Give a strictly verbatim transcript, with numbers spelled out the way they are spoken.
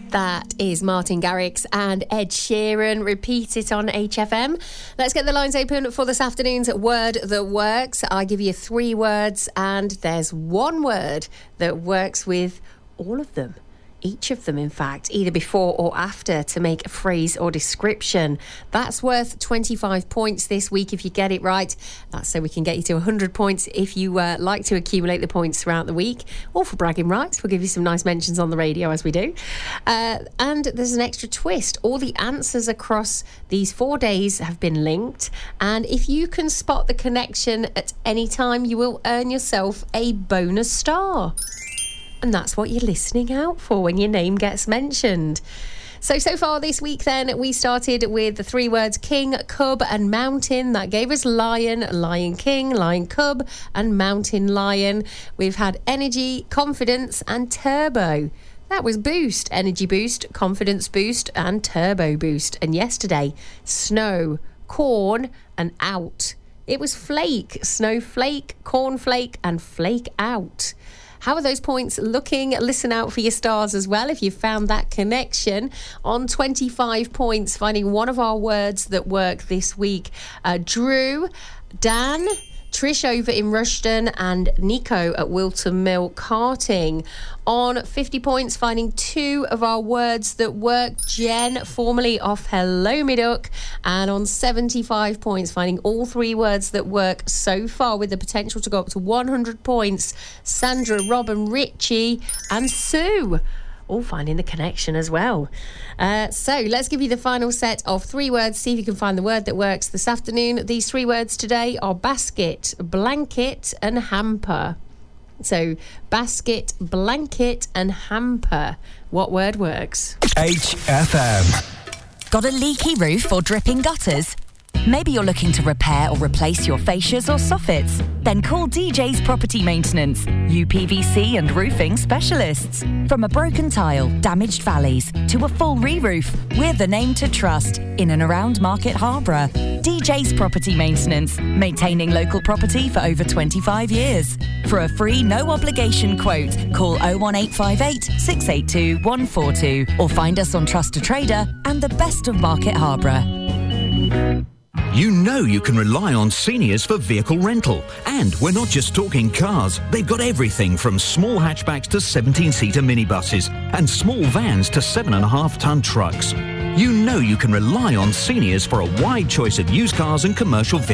That is Martin Garrix and Ed Sheeran. Repeat it on H F M. Let's get the lines open for this afternoon's Word That Works. I give you three words and there's one word that works with all of them. Each of them, in fact, either before or after to make a phrase or description. That's worth twenty-five points this week if you get it right. That's so we can get you to one hundred points if you uh, like to accumulate the points throughout the week. Or for bragging rights, we'll give you some nice mentions on the radio as we do. Uh, and there's an extra twist. All the answers across these four days have been linked. And if you can spot the connection at any time, you will earn yourself a bonus star. And that's what you're listening out for when your name gets mentioned. So, so far this week then, we started with the three words king, cub and mountain. That gave us lion, lion king, lion cub and mountain lion. We've had energy, confidence and turbo. That was boost, energy boost, confidence boost and turbo boost. And yesterday, snow, corn and out. It was flake, snowflake, cornflake and flake out. How are those points looking? Listen out for your stars as well if you've found that connection. On twenty-five points, finding one of our words that work this week. Uh, Drew, Dan, Trish over in Rushden and Nico at Wilton Mill Karting. On fifty points, finding two of our words that work. Jen, formerly off Hello Me Duck. And on seventy-five points, finding all three words that work so far with the potential to go up to one hundred points. Sandra, Robin, Richie and Sue. All finding the connection as well. Uh, so let's give you the final set of three words. See if you can find the word that works this afternoon. These three words today are basket, blanket and hamper. So basket, blanket and hamper. What word works? H F M. Got a leaky roof or dripping gutters? Maybe you're looking to repair or replace your fascias or soffits? Then call D J's Property Maintenance, U P V C and roofing specialists. From a broken tile, damaged valleys, to a full re-roof, we're the name to trust in and around Market Harborough. D J's Property Maintenance, maintaining local property for over twenty-five years. For a free, no-obligation quote, call oh one eight five eight, six eight two, one four two or find us on Trust a Trader and the best of Market Harborough. You know you can rely on Seniors for vehicle rental. And we're not just talking cars. They've got everything from small hatchbacks to seventeen-seater minibuses and small vans to seven and a half ton trucks. You know you can rely on Seniors for a wide choice of used cars and commercial vehicles.